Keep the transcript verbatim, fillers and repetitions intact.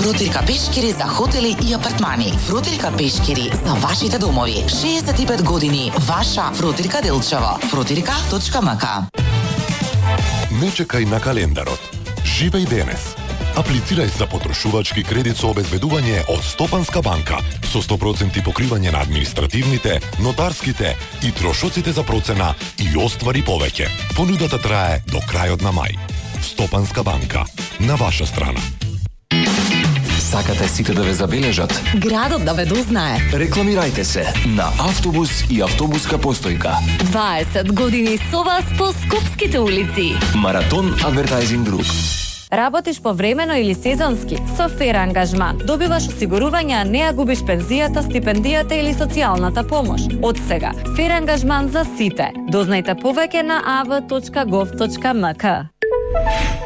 Фрутирка пешкири за хотели и апартмани. Фрутирка пешкири за вашите домови. шеесет и пет години. Ваша Фрутирка Делчево. фрутирка точка ем ка. Не чекај на календарот. Живеј денес. Аплицирај за потрошувачки кредит со обезбедување од Стопанска банка со сто проценти покривање на административните, нотарските и трошоците за процена и оствари повеќе. Понудата трае до крајот на мај. Стопанска банка. На ваша страна. Сакате сите да ве забележат? Градот да ве дознае. Рекламирајте се на автобус и автобуска постојка. дваесет години со вас по скопските улици. Маратон Адвертайзинг Груп. Работиш повремено или сезонски? Со Фер ангажман добиваш осигурување, а не ја губиш пензијата, стипендијата или социјалната помош. Од сега, Фер ангажман за сите. Дознајте повеќе на а в точка гов точка ем ка.